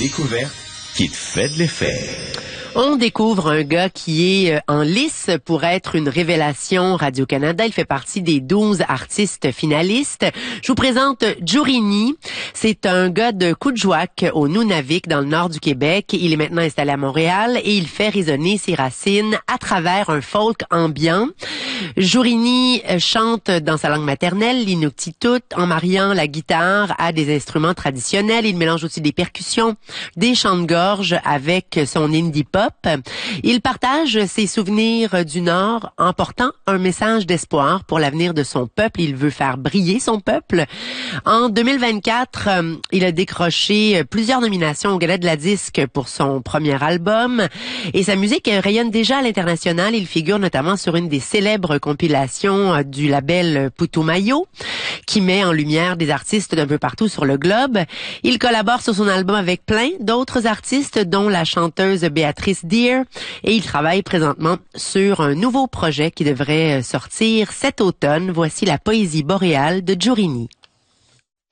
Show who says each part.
Speaker 1: découverte qui te fait de l'effet.
Speaker 2: On découvre un gars qui est en lice pour être une révélation Radio-Canada. Il fait partie des 12 artistes finalistes. Je vous présente Djurini. C'est un gars de Coudjouac au Nunavik, dans le nord du Québec. Il est maintenant installé à Montréal et il fait résonner ses racines à travers un folk ambiant. Djurini chante dans sa langue maternelle, l'inuktitut, en mariant la guitare à des instruments traditionnels. Il mélange aussi des percussions, des chants de gorge avec son indie pop. Il partage ses souvenirs du Nord en portant un message d'espoir pour l'avenir de son peuple. Il veut faire briller son peuple. En 2024, il a décroché plusieurs nominations au Gala de la Disque pour son premier album. Et sa musique rayonne déjà à l'international. Il figure notamment sur une des célèbres compilations du label Putumayo, qui met en lumière des artistes d'un peu partout sur le globe. Il collabore sur son album avec plein d'autres artistes, dont la chanteuse Béatrice Deer, et il travaille présentement sur un nouveau projet qui devrait sortir cet automne. Voici la poésie boréale de Djurini.